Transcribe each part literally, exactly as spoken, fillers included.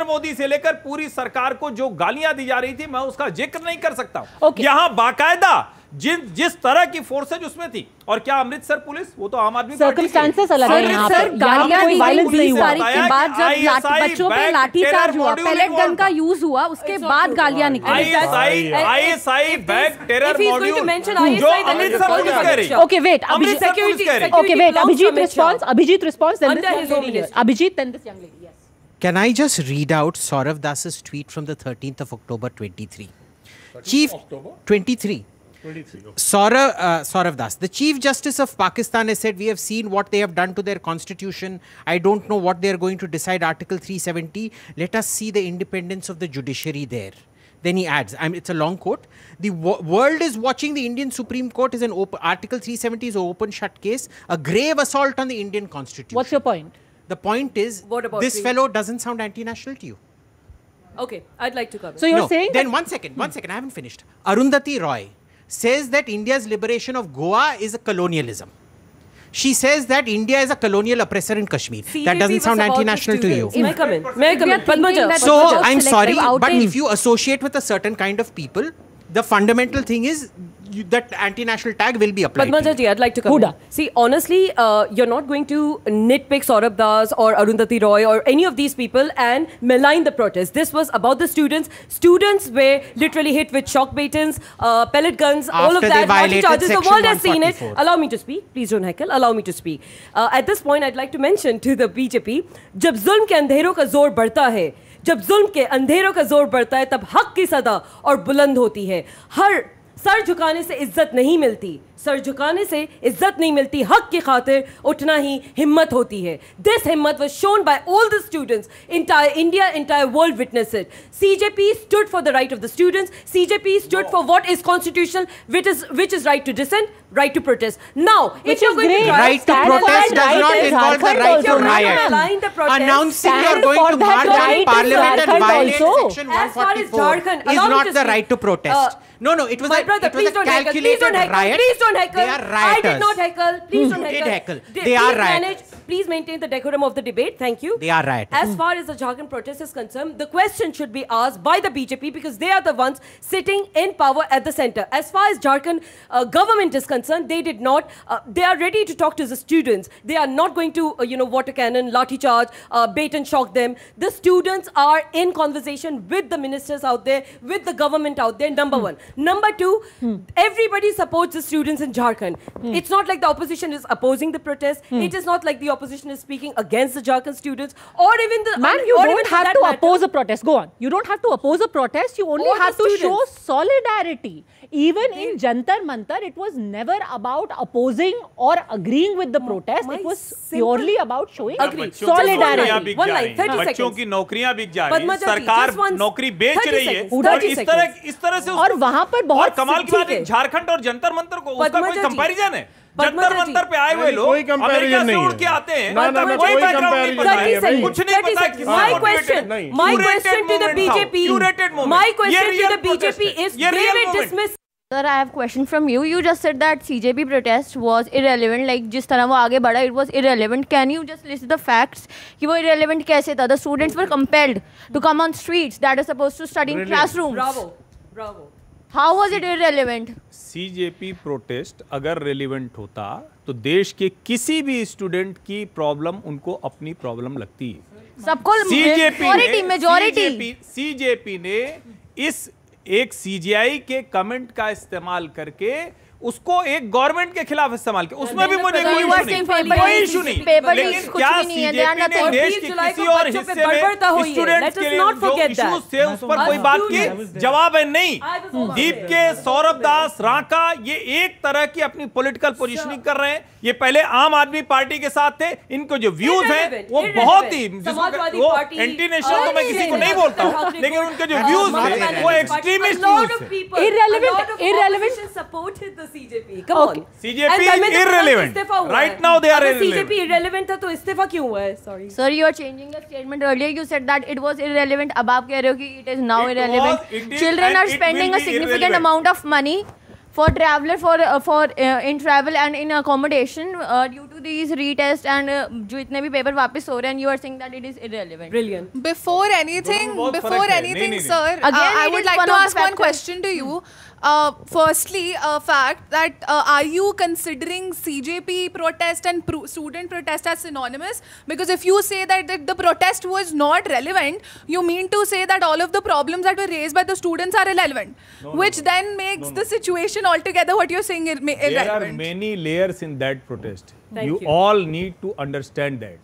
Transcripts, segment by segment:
मोदी से लेकर पूरी सरकार को जो गालियां दी जा रही थी, मैं उसका जिक्र नहीं कर सकता। okay. यहां बाकायदा जिन जिस तरह की फोर्सेज उसमें थी, और क्या अमृतसर पुलिस, वो तो आम आदमी सर्कमस्टेंसेस अलग है यहाँ पर, गालियां कोई वायलेंस नहीं हुआ। तारीख के बाद जब बच्चों पे लाठीचार्ज हुआ, पैलेट गन का यूज हुआ, उसके बाद गालियां निकली। आईएसआई बैग टेरर मॉड्यूल जो अमृतसर पुलिस कह रही है। Okay wait, Abhijit, okay wait, Abhijit response, Abhijit response, then this young lady, Abhijit, then this young lady. Yes. Can I just read out Saurav Das's tweet from the thirteenth of October twenty-three? Chief twenty-three. Saurav, uh, Saurav Das, the Chief Justice of Pakistan has said, we have seen what they have done to their constitution. I don't know what they are going to decide. Article three seventy. Let us see the independence of the judiciary there. Then he adds, I mean, it's a long quote. The wo world is watching. The Indian Supreme Court is an open, Article three seventy is an open shut case, a grave assault on the Indian constitution. What's your point? The point is, this fellow doesn't sound anti-national to you. Okay, I'd like to cover. So you're no, saying then one second, one second, I haven't finished. Arundhati Roy says that India's liberation of Goa is a colonialism. She says that India is a colonial oppressor in Kashmir. C J P that doesn't sound anti-national to you. May I come in? May I come in? Padmaja. So I'm sorry, but if you associate with a certain kind of people, the fundamental thing is you, that anti-national tag will be applied. Padmaja ji, I'd like to come Huda. in. See, honestly, uh, you're not going to nitpick Saurabh Das or Arundhati Roy or any of these people and malign the protest. This was about the students. Students were literally hit with shock batons, uh, pellet guns, After all of that. Lathi charges. The world has seen it. Allow me to speak. Please don't heckle. Allow me to speak. Uh, at this point, I'd like to mention to the B J P, जब जुल्म के अंधेरों का जोर बढ़ता है, जब जुल्म के अंधेरों का जोर बढ़ता है, तब हक की सदा और बुलंद होती है। हर सर झुकाने से इज्जत नहीं मिलती, सर झुकाने से इज्जत नहीं मिलती, हक की खातिर उठना ही हिम्मत होती है। This हिम्मत was shown by all the students, entire India, entire world witnessed it. C J P stood for the right of the students. C J P stood for what is constitutional, which is which is right to dissent, right to protest. Now, if you're going to right to protest does not involve the right to riot. Announcing you're going to march on Parliament and violate Section one forty-four is not the right to protest. No, no, it was my a, brother, it was please a don't heckle. Please calculated don't heckle. riot. Please don't heckle. They are rioters. I did not heckle. Please don't You heckle. did heckle. They, they are please rioters. manage, please maintain the decorum of the debate. Thank you. They are rioters. As far as the Jharkhand protest is concerned, the question should be asked by the B J P because they are the ones sitting in power at the center. As far as Jharkhand uh, government is concerned, they did not. Uh, they are ready to talk to the students. They are not going to, uh, you know, water cannon, lathi charge, uh, bait and shock them. The students are in conversation with the ministers out there, with the government out there. Number hmm. one. Number two. Hmm. Everybody supports the students in Jharkhand. Hmm. It's not like the opposition is opposing the protest. Hmm. It is not like the opposition is speaking against the Jharkhand students or even the... Man, you don't have to oppose a protest. Go on. You don't have to oppose a protest. You only or have to show solidarity. Even in Jantar Mantar, it was never about opposing or agreeing with the protest. My it was purely about showing solidarity. One line, thirty seconds. बच्चों की नौकरियां बिक जा रही हैं, सरकार नौकरी बेच रही है और इस तरह इस तरह से और वहां पर बहुत कमाल की बात है, झारखंड और जंतर मंतर को उसका कोई कंपैरिजन है? जंतर मंतर पे आए हुए लोग अमेरिका से उड़ के आते हैं, कोई बैकग्राउंड नहीं पता है, कुछ नहीं पता है किसने My question, my question to the B J P, my question to the B J P is David dismiss. Sir, I have a question from you. You just said that C J P protest was irrelevant. Like जिस तरह वो आगे बढ़ा, it was irrelevant. Can you just list the facts? कि वो irrelevant कैसे था? The students were compelled to come on streets that are supposed to study in classrooms. Bravo, bravo. How was it irrelevant? C J P protest अगर relevant होता तो देश के किसी भी स्टूडेंट की प्रॉब्लम उनको अपनी प्रॉब्लम लगती है। सबको मेजॉरिटी मेजॉरिटी सीजेपी ने इस एक सीजीआई के कमेंट का इस्तेमाल करके उसको एक गवर्नमेंट के खिलाफ इस्तेमाल किया, उसमें भी मुझे कोई इशू नहीं, कोई इशू नहीं। लेकिन क्या सीजेपी ने देश के किसी और हिस्से में स्टूडेंट्स के लिए जो इश्यूज थे उस पर कोई बात की? जवाब है नहीं। दीप के, सौरभ दास, राका ये एक तरह की अपनी पॉलिटिकल पोजीशनिंग कर रहे हैं। ये पहले आम आदमी पार्टी के साथ थे, इनको जो व्यूज हैं वो बहुत ही वो एंटी नेशनल तो मैं किसी को नहीं बोलता हूँ, लेकिन उनके जो व्यूज थे वो एक्सट्रीमिस्ट व्यूज थे। Irrelevant, irrelevant. Supported the C J P. Come on. C J P is irrelevant. Right now they are irrelevant. C J P irrelevant था तो इस्तीफा क्यों हुआ है? Sorry. Sir, you are changing the statement. Earlier you said that it was irrelevant. अब आप कह रहे हो कि it is now irrelevant. Children are spending a significant amount of money for traveler for uh, for uh, in travel and in accommodation uh, due to these retest and uh, जो इतने भी paper वापस हो रहे हैं, and you are saying that it is irrelevant. Brilliant. Before anything, before anything, sir, uh, Again, I it would is like one to of the ask one factors. question to you. Uh, firstly, a fact that uh, are you considering C J P protest and pro student protest as synonymous? Because if you say that, that the protest was not relevant, you mean to say that all of the problems that were raised by the students are irrelevant, no, which no, then makes no, no. the situation altogether what you're saying ir irrelevant. There are many layers in that protest. Thank you, you. all need to understand that.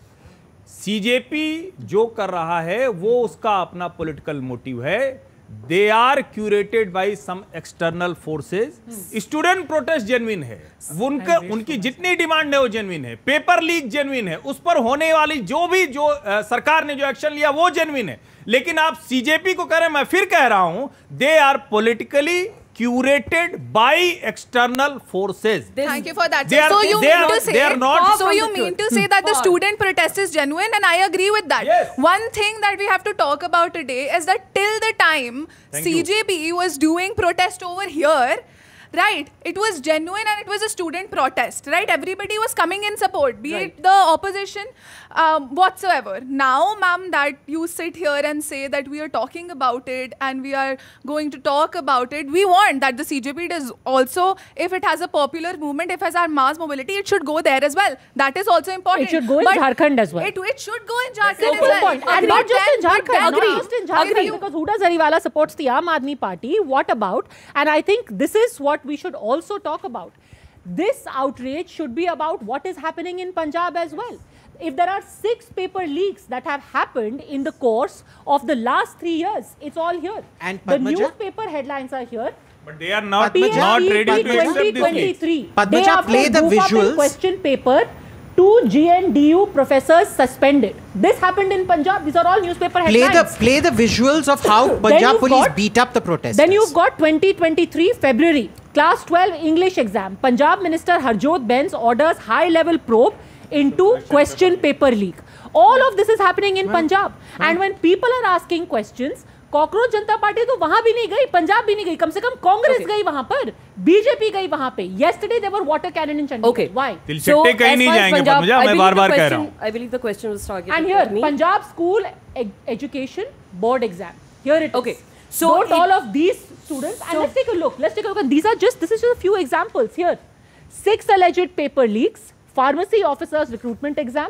C J P जो कर रहा है वो उसका अपना political motive है. They are curated by some external forces. Student protest genuine है. उनका उनकी जितनी डिमांड है वो genuine है. पेपर लीक genuine है. उस पर होने वाली जो भी जो uh, सरकार ने जो एक्शन लिया वो genuine है. लेकिन आप C J P को कह रहे हैं, मैं फिर कह रहा हूं, they are politically curated by external forces. Thank you for that. They are- so you they mean are- to say, they are not- so you mean to say that the student protest is genuine, and I agree with that. Yes. One thing that we have to talk about today is that till the time Thank C J P was doing protest over here, right, it was genuine and it was a student protest, right? Everybody was coming in support, be Right. it the opposition um, whatsoever. Now, ma'am, that you sit here and say that we are talking about it and we are going to talk about it, we want that the C J P does also, if it has a popular movement, if it has our mass mobility, it should go there as well. That is also important. It should go in But Jharkhand as well. It, it should go in Jharkhand Good as well. point. And But not just then- in Jharkhand. but then- Not just in Jharkhand. Agree. Because Huda Zariwala supports the Aam Aadmi Party. What about? And I think this is what we should also talk about. This outrage should be about what is happening in Punjab as well. If there are six paper leaks that have happened in the course of the last three years, it's all here. And the Padmaja? newspaper headlines are here. But they are not, Padmaja, not ready to P S E accept this leak. twenty twenty-three. Padmaja, Day after play the goof up in visuals. question paper, two G N D U professors suspended. This happened in Punjab. These are all newspaper Play headlines. the play the visuals of how Then Punjab you've police got- beat up the protesters. Then you've got twenty twenty-three February, class twelve English exam. Punjab Minister Harjot Benz orders high-level probe into question paper leak. All of this is happening in Punjab. And when people are asking questions, cockroach Janata party तो वहां भी नहीं गई, पंजाब भी नहीं गई, कम से कम Congress Okay. गई वहां पर, बीजेपी गई वहां पे. Yesterday there were water cannon in Chandigarh. Okay. Why? तिलचट्टे कहीं as नहीं far as जाएंगे Punjab- पद्मजा, I मैं believe बार the बार कह question- रहा हूँ. I believe the question was targeted And here, at me. Punjab School e- Education Board exam. Here it is. Okay. So Note it- all of these students, and let's take a look. Let's take a look. And these are just, this is just a few examples here. Six alleged paper leaks, pharmacy officers recruitment exam,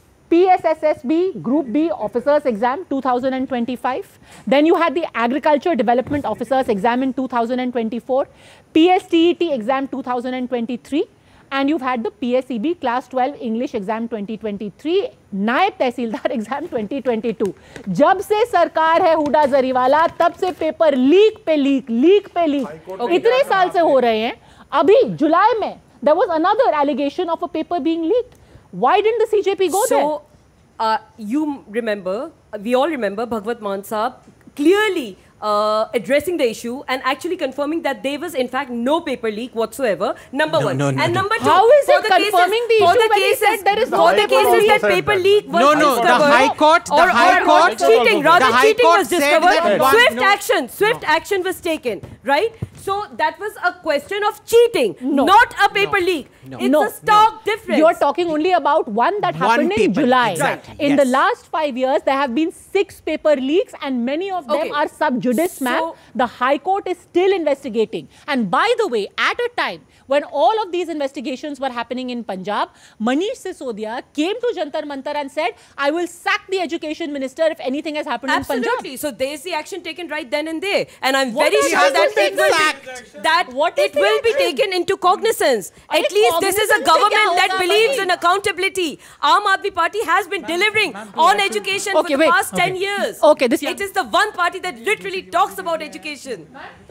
P S S S B Group B officers exam two thousand twenty-five. Then you had the agriculture development officers exam in two thousand twenty-four, P S T E T exam two thousand twenty-three. And you've had the P S E B class twelve English exam twenty twenty-three, नायब तहसीलदार exam twenty twenty-two. जब से सरकार है हुडा जरीवाला, तब से paper leak पे leak, leak पे leak, इतने साल से हो रहे हैं. अभी जुलाई में there was another allegation of a paper being leaked. Why didn't the C J P go so, there? uh, you remember, we all remember Bhagwat Maan Saab clearly uh, addressing the issue and actually confirming that there was in fact no paper leak whatsoever. Number No, one. no, no, and no. number two. How is for it the confirming cases, the for issue the when he cases, said there is no for the paper cases leak? that paper leak was No, no, the discovered, High Court, the or, High or, Court- or cheating, rather the High cheating Court was said discovered. that one- Swift no. action, swift action was taken, right? So that was a question of cheating, No. not a paper leak. No. It's No. a stark difference. You're talking only about one that One happened in paper, July. exactly, In yes. the last five years, there have been six paper leaks, and many of them Okay. are sub judice, ma'am. So- The High Court is still investigating. And by the way, at a time when all of these investigations were happening in Punjab, Manish Sisodia came to Jantar Mantar and said, I will sack the education minister if anything has happened Absolutely. in Punjab. So there's the action taken right then and there, and I'm What very is sure the that it will sacked? be, that What is it the will be action? taken into cognizance. Arre, At least this is a cognizance से government क्या that होगा believes भाई? in accountability. Aam Aadmi Party has been delivering on education Okay, for the wait. past ten Okay. years. Okay, this- it is the one party that literally talks about education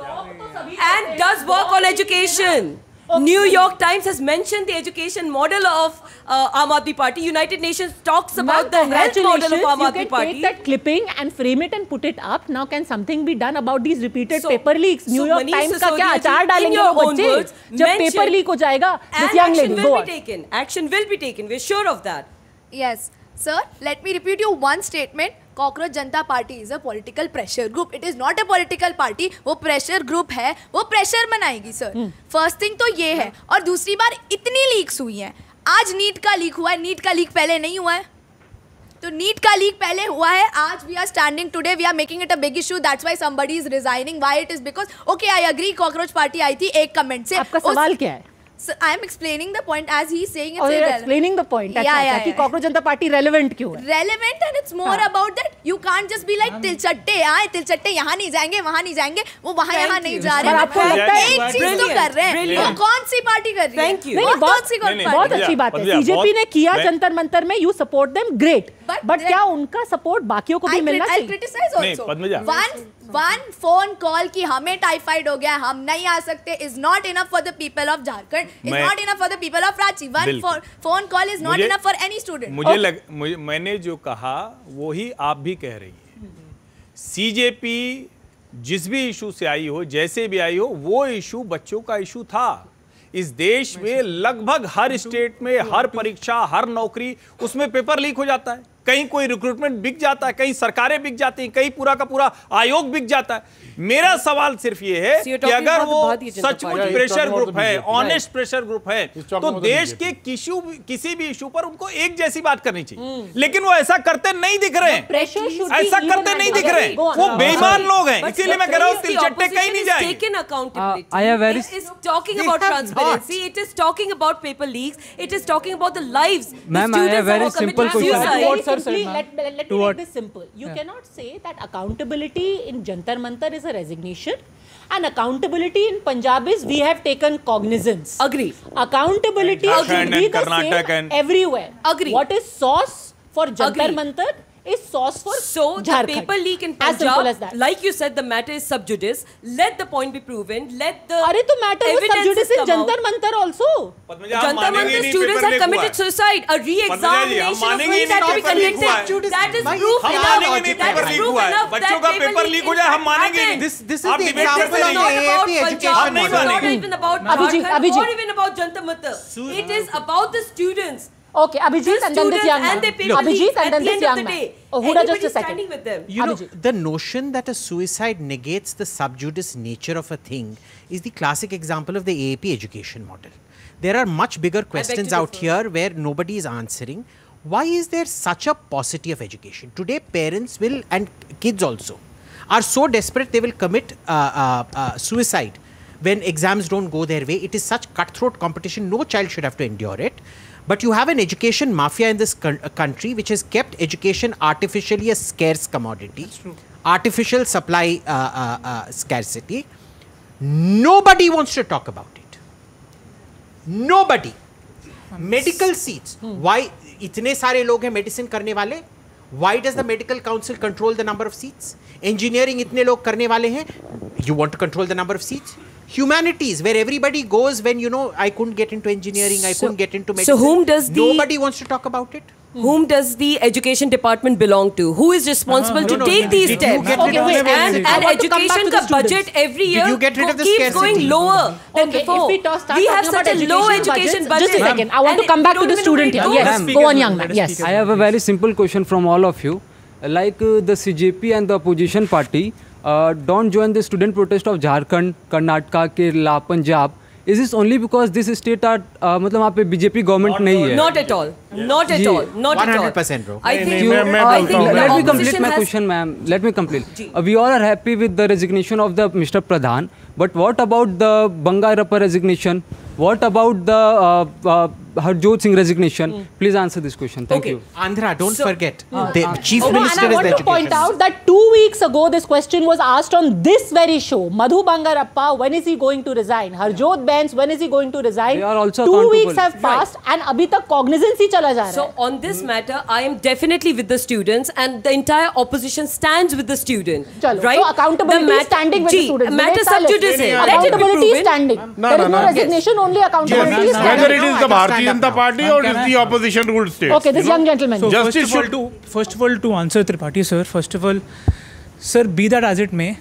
and does work on education. New York Times has mentioned the education model of uh, Aam Aadmi Party. United Nations talks about the health model of Aam you Aadmi can Party. take that clipping and frame it and put it up. Now can something be done about these repeated So- paper leaks? New so York Manish Times का क्या Sisodia अचार ji, in डालेंगे your वो own बच्चे words, जब paper mention- leak हो जाएगा? And This young action lady, will go be on. taken. Action will be taken. We're sure of that. Yes, sir, let me repeat you one statement. Cockroach Janata party is a political pressure group. It is not a political party. वो pressure group है, वो pressure बनाएगी sir. First thing तो ये है. और दूसरी बार इतनी लीक्स हुई हैं. आज नीट का लीक हुआ है. नीट का लीक पहले नहीं हुआ है. तो नीट का लीक पहले हुआ है. आज we are standing today, we are making it a big issue. That's why somebody is resigning. Why it is because okay I agree cockroach party आई थी एक कमेंट से. आपका सवाल क्या है? So I am explaining the point as he is saying it's oh, irrelevant. explaining the point. Yeah, अच्छा, yeah, कि yeah. Cockroach जनता party relevant क्यों है? Relevant and it's more हाँ. about that you can't just be like तिलचट्टे आए तिलचट्टे यहाँ नहीं जाएंगे वहाँ नहीं जाएंगे वो वहाँ यहाँ नहीं जा रहे हैं. आपको लगता है एक चीज तो कर रहे हैं. वो कौन सी पार्टी कर रही है? Thank you. नहीं, बहुत सी बहुत अच्छी बात है. बीजेपी ने किया जंतर मंतर में, you support them, great. But क्या उनका सपोर्ट बाकियों को भी मिलना चाहिए? I'll criticize also. One one phone call कि हमें टाइफाइड हो गया हम नहीं आ सकते is not enough for the people of Jharkhand. Is not enough for the people of Ranchi. One phone call is not enough for any student. मुझे लग मुझे मैंने जो कहा वो ही आप भी कह रही है. सीजेपी जिस भी इशू से आई हो, जैसे भी आई हो, वो इशू बच्चों का इशू था. इस देश में लगभग हर स्टेट में हर परीक्षा हर नौकरी उसमें पेपर लीक हो जाता है. कहीं कोई रिक्रूटमेंट बिक जाता है, कहीं सरकारें बिक जाती हैं, कहीं पूरा का पूरा आयोग बिक जाता है. मेरा सवाल सिर्फ ये है कि अगर वो सचमुच प्रेशर ग्रुप है, ऑनेस्ट प्रेशर ग्रुप है, तो देश के किसी किसी भी इशू पर उनको एक जैसी बात करनी चाहिए. लेकिन वो ऐसा करते नहीं दिख रहे हैं. ऐसा करते नहीं दिख रहे हैं. वो बेईमान लोग हैं. इसीलिए मैं कह रहा हूँ तिलचट्टे कहीं नहीं जाएंगे. I have very is talking about transparency. It is talking about paper leaks. It is talking about the lives. Ma'am, I have very simple question. Simply, let, let, let me make this simple. You yeah. cannot say that accountability in Jantar Mantar is a resignation and accountability in Punjab is we have taken cognizance. Agree. Accountability should be the same everywhere. Agree. What is sauce for Jantar Mantar is sauce for so Jharkhand. The paper leak in Punjab, as simple as that. Like you said, the matter is sub judice. Let the point be proven. Let the Are to matter was sub judice in Jantar Mantar also. Jantar Mantar students have committed suicide. A re-examination of which had to be conducted. That is proof enough. That is proof enough. बच्चों का paper leak हो जाए हम मानेंगे नहीं. This this is the example of the A A P education model. It's not even about Jharkhand or even about Jantar Mantar. It is about the students. Okay, Abhijit and then this young man. Abhijit and then this young man. Oh, Huda, just a second. You know, the notion that a suicide negates the sub judice nature of a thing is the classic example of the A A P education model. There are much bigger questions out here where nobody is answering. Why is there such a paucity of education? Today, parents will, and kids also, are so desperate they will commit uh, uh, uh, suicide when exams don't go their way. It is such cutthroat competition, no child should have to endure it. But you have an education mafia in this country which has kept education artificially a scarce commodity. That's true. Artificial supply uh, uh, uh, scarcity. Nobody wants to talk about it. Nobody. Medical seats. Hmm. Why? इतने सारे लोग हैं medicine करने वाले. Why does the medical council control the number of seats? Engineering इतने लोग करने वाले हैं. You want to control the number of seats? Humanities, where everybody goes when, you know, I couldn't get into engineering, I so, couldn't get into medicine. So whom does the... Nobody wants to talk about it. Whom does the education department belong to? Who is responsible uh, to no, no, take no, these steps? Okay, wait, and and education ka budget every year Did you get rid of the keeps scarcity? going lower than okay, before. If we, talk, we have such a low education budget. Just a second, I want to come back to the student here. Yes, go on, young man. Yes. I have a very simple question from all of you. Like uh, the C J P and the opposition party uh, don't join the student protest of Jharkhand, Karnataka, Kerala, Punjab. Is this only because this state are uh, मतलब वहाँ पे B J P government नहीं है? Not at all. Not at all. Not at all. one hundred percent bro. I think you, I think let me complete my question, ma'am. Let me complete. Uh, we all are happy with the resignation of the Mister Pradhan, but what about the Bangarappa resignation? What about the uh, uh, Harjot Singh resignation? Mm. Please answer this question. Thank okay. you. Andhra, don't so, forget. uh, the uh, chief okay, minister and I is want the to education point out minister. that two weeks ago this question was asked on this very show. Madhu Bangarappa, when is he going to resign? Harjot Bains, when is he going to resign? They are also two weeks have passed right. and abhi tak cognizance hi chala ja raha hai. So on this matter, I am definitely with the students, and the entire opposition stands with the student. Chalo. Right? So accountability the is standing with Gee, the students. Matter sub judice. Accountability is standing. No, there no, is no no. resignation, yes. only accountability yes. is standing. Whether it is the no, Bharatiya Janata Party or it is the opposition ruled states. Okay, this you know? young gentleman. So Justice first of all, to first of all to answer Tripathi sir, first of all, sir, be that as it may,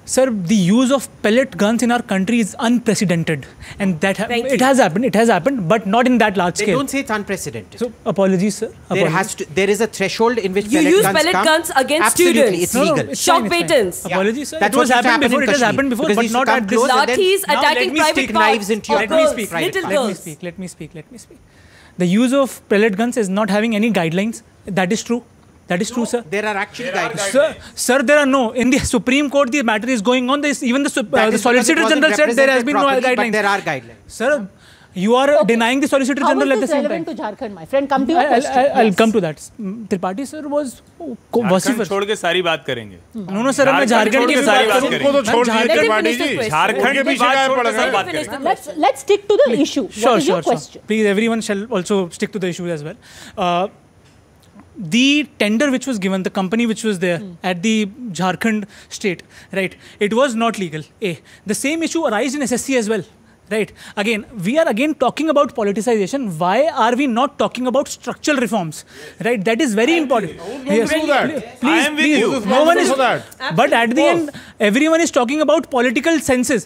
Sir, the use of pellet guns in our country is unprecedented, and that ha Thank it you. has happened. It has happened, but not in that large They scale. don't say it's unprecedented. So apologies, sir. there Apologies. has to. There is a threshold in which You pellet use guns pellet come. guns against Absolutely, students. it's No, no, legal. it's Shock fine, it's fine. patents. Yeah. Apologies, sir. That's it what was used to happened happen before. in It has Kashmir. happened before, Because but they used to not come at this. close and then- Lathis Now, attacking let me private stick parts knives into your of Let me girls, speak. Private little parts. Let me girls. speak. Let me speak. Let me speak. The use of pellet guns is not having any guidelines. That is true. That is true, sir. There are actually guidelines. Sir, sir, there are no. In the Supreme Court, the matter is going on. This, even the, sup- That uh, the is because it Solicitor wasn't General said there has represented been no properly, guidelines. But there are guidelines. Sir, you are uh, Okay. denying the Solicitor How General is at the this same relevant time. to Jharkhand, my friend? Come to your I'll, question. I'll, I'll Yes. come to that. Mm, Tripathi sir was oh, co- Jharkhand vociferous. छोड़ के सारी बात करेंगे No, no, sir. मैं झारखंड झारखंड की छोड़ भी के सारी बात बात करूँ. करेंगे। उनको तो छोड़ झारखंड- दिए Let him Tripathi finish the ji question. Jharkhand उनके की पीछे बात क्या छोड़ पड़ के गए? सब बात Finish करेंगे the Let's let's stick to the issue. Sure, what is sure, your sure. question? Please, everyone shall also stick to the issue as well. Uh, the tender which was given, the company which was there at the Jharkhand state, right? It was not legal. A. The same issue arises in S S C as well. Right. Again, we are again talking about politicization. Why are we not talking about structural reforms? Right. That is very important. Yes. Do that. Please, I am with please. you. No one is. Do that. But at the end, everyone is talking about political senses.